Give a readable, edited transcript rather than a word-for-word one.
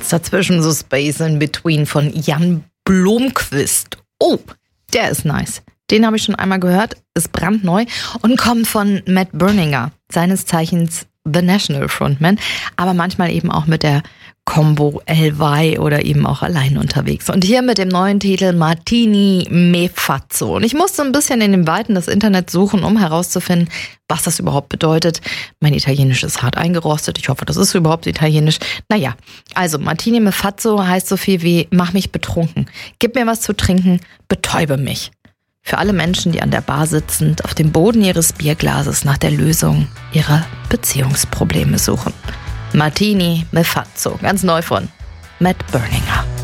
Herz dazwischen, so Space in Between von Jan Blomqvist. Oh, der ist nice. Den habe ich schon einmal gehört, ist brandneu und kommt von Matt Berninger, seines Zeichens The National Frontman, aber manchmal eben auch mit der Combo LY oder eben auch allein unterwegs. Und hier mit dem neuen Titel Martini Me Fazzo. Und ich musste ein bisschen in den Weiten des Internets suchen, um herauszufinden, was das überhaupt bedeutet. Mein Italienisch ist hart eingerostet. Ich hoffe, das ist überhaupt Italienisch. Naja, also Martini Me Fazzo heißt so viel wie mach mich betrunken. Gib mir was zu trinken, betäube mich. Für alle Menschen, die an der Bar sitzend auf dem Boden ihres Bierglases nach der Lösung ihrer Beziehungsprobleme suchen. Martini Me Fazzo, ganz neu von Matt Berninger.